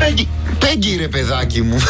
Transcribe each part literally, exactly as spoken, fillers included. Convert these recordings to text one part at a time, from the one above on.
Πέγγι, Πέγγι ρε παιδάκι μου.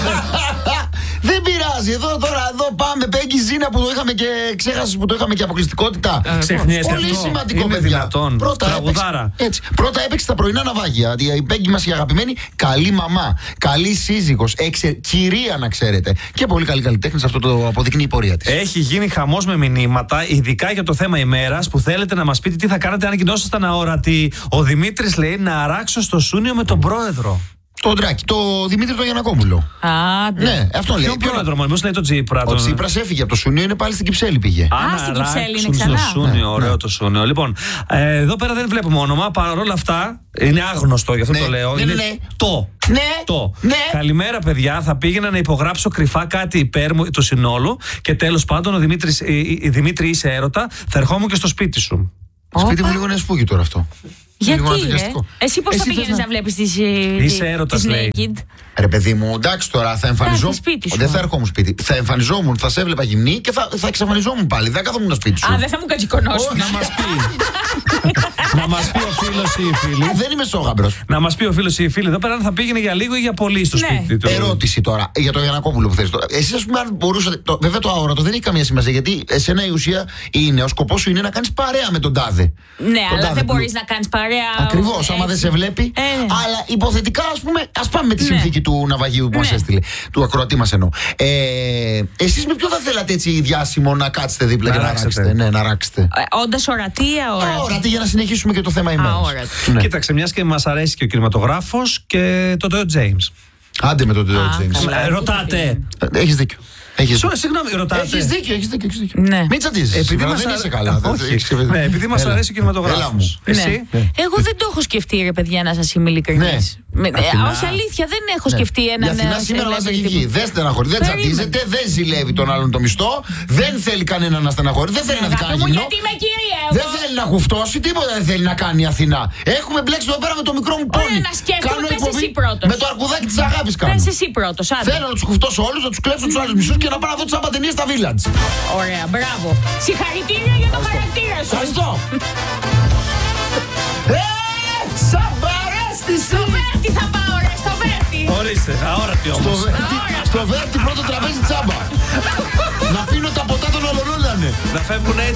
Δεν πειράζει, εδώ τώρα εδώ πάμε. Πέγγι Ζήνα που το είχαμε και ξέχασες που το είχαμε και αποκλειστικότητα. Ξεχνιέσαι Πολύ αυτό. σημαντικό, Είναι παιδιά. δυνατόν. Πρώτα Τραγουδάρα. έπαιξε, έτσι, πρώτα έπαιξε τα πρωινά ναυάγια. Η Πέγγι μας η αγαπημένη, καλή μαμά, καλή σύζυγος, εξε, κυρία να ξέρετε. Και πολύ καλή καλλιτέχνης, αυτό το αποδεικνύει η πορεία της. Έχει γίνει χαμός με μηνύματα, ειδικά για το θέμα ημέρας, που θέλετε να μας πείτε τι θα κάνετε αν γινόσασταν αόρατοι. Ο Δημήτρης λέει να αράξω στο Σούνιο με τον πρόεδρο. Το Ντράκη, το Δημήτρη τον Γιαννακόπουλο. Άντε. Ναι, αυτό λέει. Ποιο πρόεδρο, μόνο λέει τον Τσίπρα. Ο τον- Τσίπρας έφυγε από το Σούνιο, είναι πάλι στην Κυψέλη πήγε. Α, στην Κυψέλη είναι ξανά. Στο Σούνιο, Ναι, ωραίο ναι. το Σούνιο. Λοιπόν, ε, εδώ πέρα δεν βλέπουμε όνομα. Παρ' όλα αυτά, είναι άγνωστο, γι' αυτό Ναι, το λέω. ναι, είναι ναι, ναι. το. Ναι, Το. ναι. Καλημέρα, παιδιά. Θα πήγαινα να υπογράψω κρυφά κάτι υπέρ μου του συνόλου. Και τέλος πάντων, ο Δημήτρης, η, η, Δημήτρη, είσαι έρωτα. Θα ερχόμουν και στο σπίτι σου. Σπίτι μου λίγο είναι σπούγι τώρα αυτό. Λίγο Γιατί, ρε? αναγκαστικό. Εσύ πώς θα Εσύ θες πήγαινες να- να βλέπεις τις, Είσαι έρωτας, τις λέει. naked? Ρε παιδί μου, εντάξει τώρα, θα εμφανιζόμουν. σπίτι σου. Δεν θα ερχόμουν σπίτι. Θα εμφανιζόμουν, θα σε έβλεπα γυμνή και θα, θα εξαφανιζόμουν πάλι. Δεν κάθομουν σπίτι σου. Α, δεν θα μου κατσικωνώσουν. Να μας πει. Να μας πει ο φίλος ή η φίλη. Δεν είμαι σόγαμπρος. Να μας πει ο φίλος ή η φίλη εδώ πέρα αν θα πήγαινε για λίγο ή για πολύ στο Ναι. σπίτι του. Ερώτηση τώρα για τον Γιαννακόπουλο που θες τώρα. Εσείς, ας πούμε, αν μπορούσατε. Το, βέβαια το αόρατο δεν έχει καμία σημασία γιατί εσένα η ουσία είναι, ο σκοπός σου είναι να κάνεις παρέα με τον τάδε. Ναι, Τον αλλά τάδε δεν πλου- μπορείς να κάνεις παρέα. Ακριβώς, άμα δεν έτσι. σε βλέπει. Ε, ναι. Αλλά υποθετικά, ας πούμε, ας πάμε με τη Ναι. συνθήκη του ναυαγίου που μας Ναι. έστειλε. Του ακροατή μας εννοώ. Ε, εσείς με ποιο θα θέλατε έτσι διάσημο να κάτσετε δίπλα Να και να ράξετε. ράξετε. Ναι, να ράξετε. Ε, όντας ορατή ή αόρατη? Αόρατη για να συνεχίσουμε και το θέμα ημέρας. Αόρατη. Ναι. Κοίταξε, μιας και μας αρέσει και ο κινηματογράφος και το Τέο James. Άντε με τον Τέο Α, Τζέιμς. καλά. Ε, Ρωτάτε. Έχεις δίκιο. Έχεις Σου- δίκιο. Συγγνώμη, ρωτάτε. Έχεις δίκιο, έχεις δίκιο, έχεις δίκιο. Ναι. Μην τσαντίζεις. Επειδή σήμερα, μας δεν αρέ- είσαι καλά. δεν- Όχι. έχεις ξεφύγει. Ναι, επειδή μας Έλα. αρέσει ο κινηματογράφος. Έλα μου. Εσύ. Ναι. Εγώ δεν το έχω σκεφτεί, ρε παιδιά, να σας είμαι ειλικρινής. Με- ε, Αθηνά. Ως αλήθεια, δεν έχω Ναι. σκεφτεί Η έναν Αθηνά ε, σήμερα μας έχει celebrity βγει. που- Δεν στεναχωρεί, δεν Περίμενε. τσαντίζεται, δεν ζηλεύει τον άλλον το μισθό, δεν θέλει κανένα να στεναχωρεί, δεν θέλει να δει Αγάπη κανένα μου, γυμνό. γιατί είμαι κυρία εγώ. Δεν θέλει να κουφτώσει, τίποτα δεν θέλει να κάνει η Αθηνά. Έχουμε μπλέξει εδώ πέρα με το μικρό μου Ωραία, πόνι. να σκέφτομαι, Κάνω πες εκπομπή εσύ πρώτος. με το αρκουδάκι της αγάπης κάνω. Πες εσύ πρώτος, άντε. Θέλω να τους κουφτώσω όλους, να τους κλέψω τους άλλους μισούς και να πάω να δω τις αμπατενίες στα Village. Ωραία, μπράβο. Συγχαρητήρια για το χαρακτήρα σου. Ευχαριστώ. Ε, σαμπαρέστη Στο Βέρτι θα πάω, ρε, στο Βέρτι. Ορίστε, αόρατη Στο όμως. Βέρτι, στο Βέρτι πρώτο τραπέζι τσάμπα. Να πίνω τα ποτά των ολολόλανε. Να φεύγουν